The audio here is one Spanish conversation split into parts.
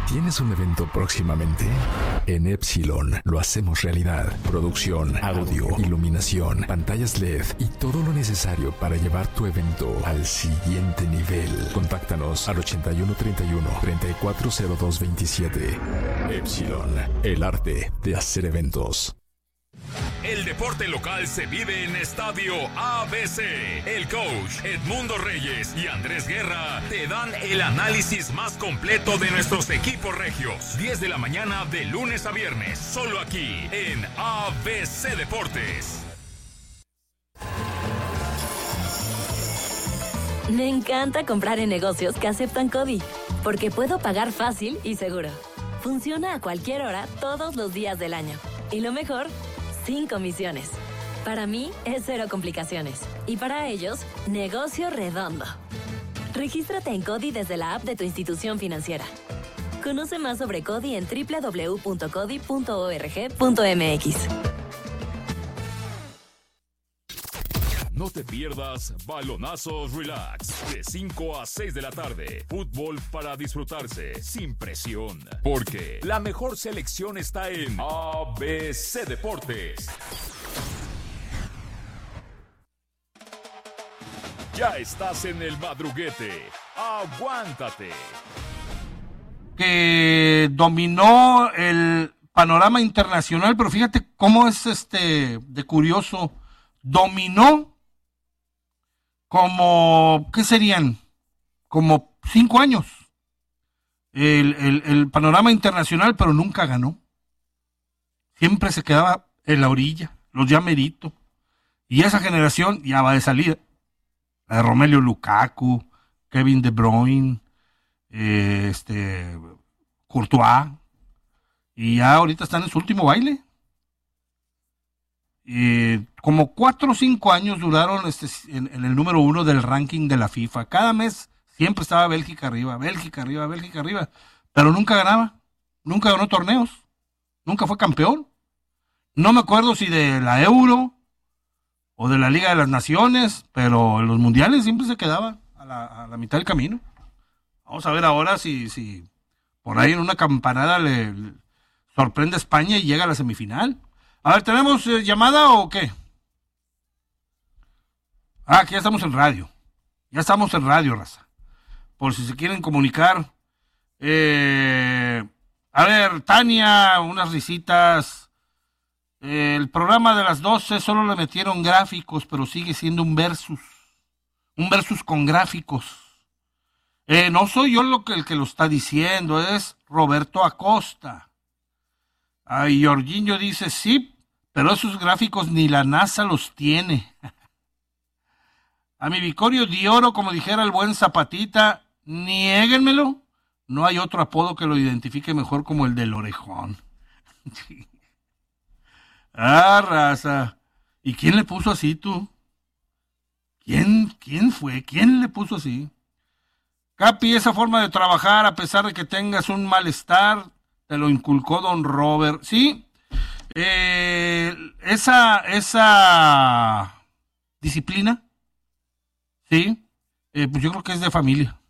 ¿Tienes un evento próximamente? En Epsilon lo hacemos realidad. Producción, audio, iluminación, pantallas LED y todo lo necesario para llevar tu evento al siguiente nivel. Contáctanos al 8131-340227. Epsilon, el arte de hacer eventos. El deporte local se vive en Estadio ABC. El coach Edmundo Reyes y Andrés Guerra te dan el análisis más completo de nuestros equipos regios. 10 de la mañana de lunes a viernes, solo aquí en ABC Deportes. Me encanta comprar en negocios que aceptan CODI, porque puedo pagar fácil y seguro. Funciona a cualquier hora, todos los días del año. Y lo mejor, sin comisiones. Para mí es cero complicaciones. Y para ellos, negocio redondo. Regístrate en CODI desde la app de tu institución financiera. Conoce más sobre CODI en www.codi.org.mx. No te pierdas Balonazos Relax, de 5 a 6 de la tarde. Fútbol para disfrutarse, sin presión. Porque la mejor selección está en ABC Deportes. Ya estás en el madruguete. Aguántate. Que dominó el panorama internacional, pero fíjate cómo es de curioso. Dominó como, ¿qué serían? Como 5 años. El panorama internacional, pero nunca ganó. Siempre se quedaba en la orilla, los ya merito. Y esa generación ya va de salida. La de Romelu Lukaku, Kevin De Bruyne, Courtois. Y ya ahorita están en su último baile. Como 4 o 5 años duraron en el número 1 del ranking de la FIFA. Cada mes siempre estaba Bélgica arriba, pero nunca ganaba, nunca ganó torneos, nunca fue campeón. No me acuerdo si de la Euro o de la Liga de las Naciones, pero en los mundiales siempre se quedaba a la mitad del camino. Vamos a ver ahora si por ahí en una campanada le sorprende a España y llega a la semifinal. A ver, ¿tenemos llamada o qué? Que ya estamos en radio. Ya estamos en radio, raza. Por si se quieren comunicar. A ver, Tania, unas risitas. El programa de las 12 solo le metieron gráficos, pero sigue siendo un versus. Un versus con gráficos. No soy yo el que lo está diciendo, es Roberto Acosta. Y Jorginho dice, sí, pero esos gráficos ni la NASA los tiene. A mi Vicorio de Oro, como dijera el buen Zapatita, niéguenmelo. No hay otro apodo que lo identifique mejor como el del orejón. Raza. ¿Y quién le puso así, tú? ¿Quién fue? ¿Quién le puso así? Capi, esa forma de trabajar, a pesar de que tengas un malestar, te lo inculcó don Robert. Sí, esa disciplina, sí, pues yo creo que es de familia.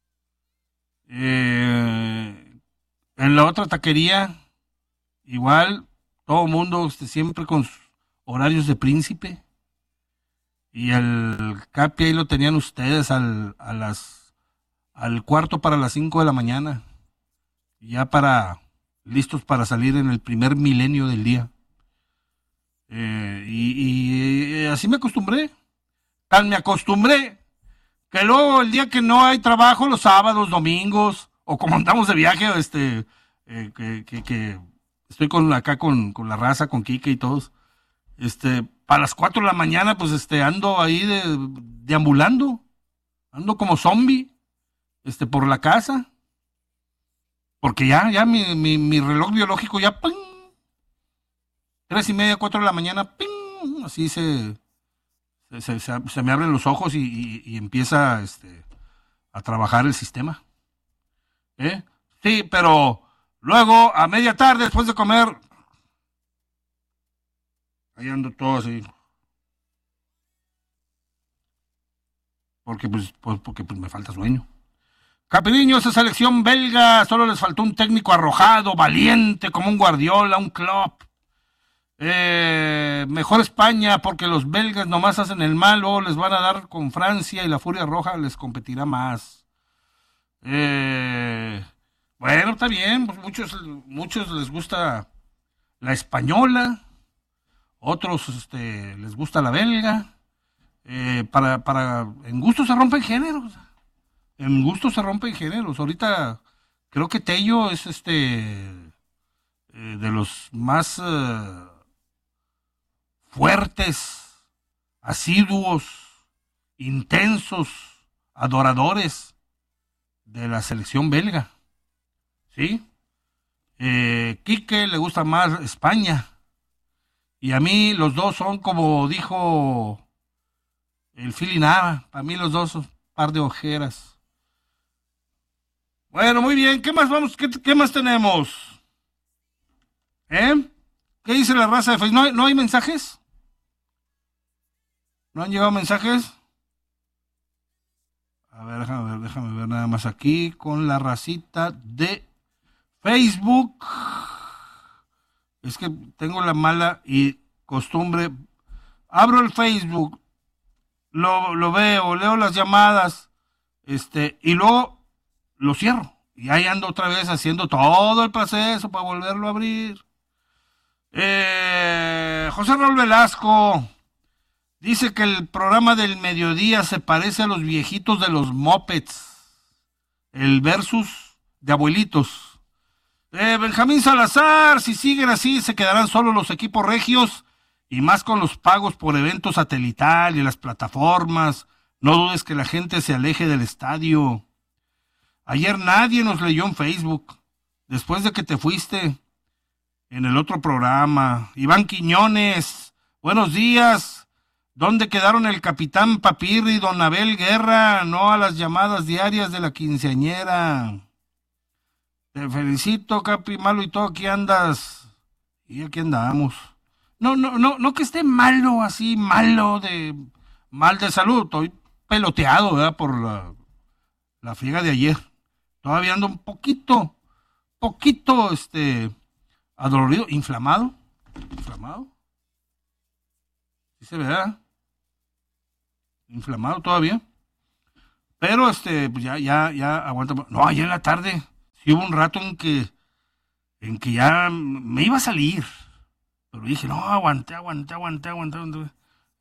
En la otra taquería, igual, todo el mundo siempre con sus horarios de príncipe. Y el Capi ahí lo tenían ustedes al cuarto para las 5 de la mañana. Ya listos para salir en el primer milenio del día. Y así me acostumbré. Tan me acostumbré que luego el día que no hay trabajo, los sábados, domingos, o como andamos de viaje, que estoy acá con la raza, con Kike y todos, para las 4 de la mañana, pues ando ahí deambulando, ando como zombie, por la casa. Porque ya mi reloj biológico ya, ¡ping! 3:30, 4 de la mañana, ¡ping! Así se me abren los ojos y empieza a trabajar el sistema. Sí, pero luego, a media tarde, después de comer, ahí ando todo así. Porque me falta sueño. Capiriño, esa selección belga, solo les faltó un técnico arrojado, valiente, como un Guardiola, un Klopp. Mejor España, porque los belgas nomás hacen el mal, luego les van a dar con Francia y la Furia Roja les competirá más. Bueno, está bien, pues muchos les gusta la española, otros les gusta la belga. En gusto se rompen géneros. En gusto se rompen géneros. Ahorita creo que Tello es de los más fuertes, asiduos, intensos, adoradores de la selección belga. ¿Sí? Quique le gusta más España. Y a mí los dos son, como dijo el Philly Nava, para mí los dos son un par de ojeras. Bueno, muy bien, ¿qué más qué más tenemos? ¿Qué dice la raza de Facebook? ¿No hay mensajes? ¿No han llegado mensajes? A ver, déjame ver nada más aquí con la racita de Facebook. Es que tengo la mala y costumbre. Abro el Facebook, lo veo, leo las llamadas, y luego lo cierro. Y ahí ando otra vez haciendo todo el proceso para volverlo a abrir. José Raúl Velasco dice que el programa del mediodía se parece a los viejitos de los Muppets. El versus de abuelitos. Benjamín Salazar, si siguen así se quedarán solo los equipos regios y más con los pagos por eventos satelital y las plataformas. No dudes que la gente se aleje del estadio. Ayer nadie nos leyó en Facebook, después de que te fuiste en el otro programa. Iván Quiñones, buenos días. ¿Dónde quedaron el capitán Papirri y don Abel Guerra? No a las llamadas diarias de la quinceañera. Te felicito, Capi, malo y todo, aquí andas. Y aquí andamos. No que esté malo, así, mal de salud. Estoy peloteado, ¿verdad? Por la friega de ayer. Todavía ando un poquito, adolorido, inflamado. ¿Sí se ve, verdad? Inflamado todavía. Pero, pues ya aguanta. No, ayer en la tarde, sí hubo un rato en que ya me iba a salir. Pero dije, no, aguanté. En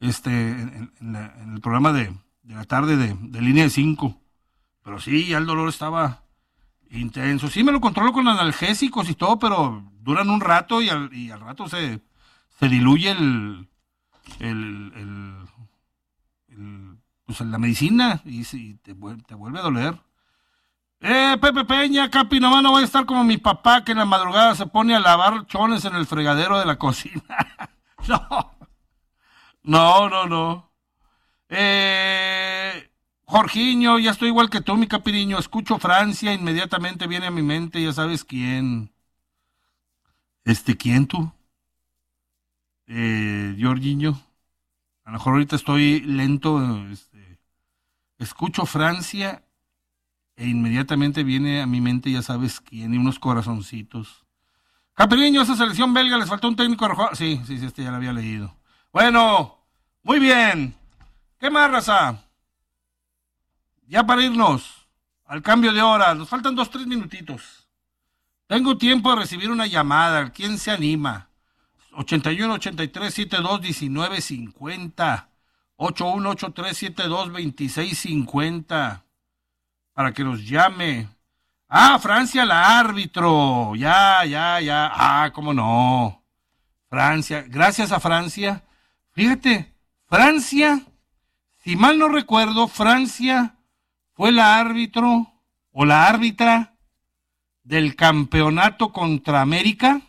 el programa de la tarde de línea de 5. Pero sí, ya el dolor estaba intenso. Sí, me lo controlo con analgésicos y todo, pero duran un rato y al rato se diluye pues la medicina y te vuelve a doler. Pepe Peña, Capi, nomás no voy a estar como mi papá que en la madrugada se pone a lavar chones en el fregadero de la cocina. No. Jorginho, ya estoy igual que tú, mi Capiriño. Escucho Francia, inmediatamente viene a mi mente, ya sabes quién. ¿Quién tú? Jorginho. A lo mejor ahorita estoy lento. Escucho Francia e inmediatamente viene a mi mente, ya sabes quién, y unos corazoncitos. Capiriño, esa selección belga les faltó un técnico arrojado. Sí, ya lo había leído. Bueno, muy bien. ¿Qué más, raza? Ya para irnos al cambio de hora, nos faltan 2-3 minutitos. Tengo tiempo de recibir una llamada. ¿Quién se anima? 81-83-72-19-50. 81-83-72-26-50. Para que los llame. Francia, la árbitro. Ya. Cómo no. Francia, gracias a Francia. Fíjate, Francia, si mal no recuerdo, Francia fue la árbitro o la árbitra del campeonato contra América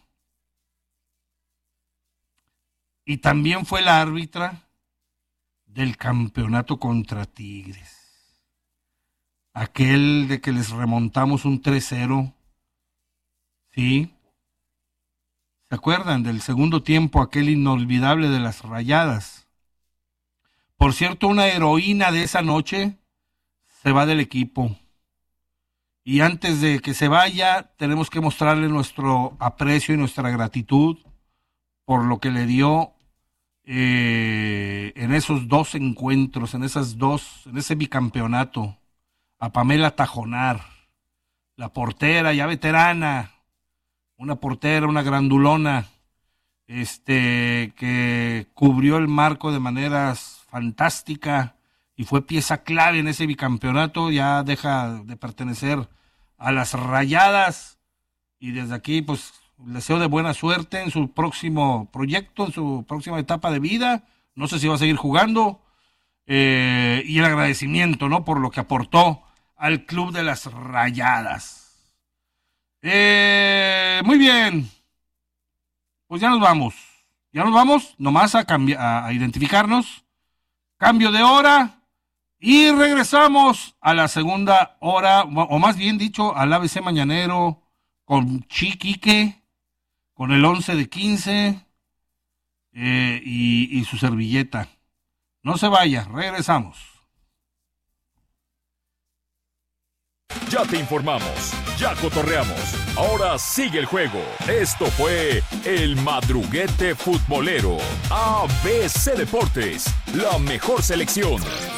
y también fue la árbitra del campeonato contra Tigres. Aquel de que les remontamos un 3-0. ¿Sí? ¿Se acuerdan del segundo tiempo, aquel inolvidable de las Rayadas? Por cierto, una heroína de esa noche se va del equipo. Y antes de que se vaya, tenemos que mostrarle nuestro aprecio y nuestra gratitud por lo que le dio en esos 2 encuentros, en ese bicampeonato, a Pamela Tajonar, la portera ya veterana, una portera, una grandulona, que cubrió el marco de maneras fantásticas y fue pieza clave en ese bicampeonato. Ya deja de pertenecer a las Rayadas y desde aquí pues le deseo de buena suerte en su próximo proyecto, en su próxima etapa de vida. No sé si va a seguir jugando, y el agradecimiento, ¿no?, por lo que aportó al club de las Rayadas. Muy bien, pues ya nos vamos nomás a identificarnos, cambio de hora. Y regresamos a la segunda hora, o más bien dicho, al ABC Mañanero con Chiquique, con el 11 de 15 y su servilleta. No se vaya, regresamos. Ya te informamos, ya cotorreamos. Ahora sigue el juego. Esto fue El Madruguete Futbolero. ABC Deportes, la mejor selección.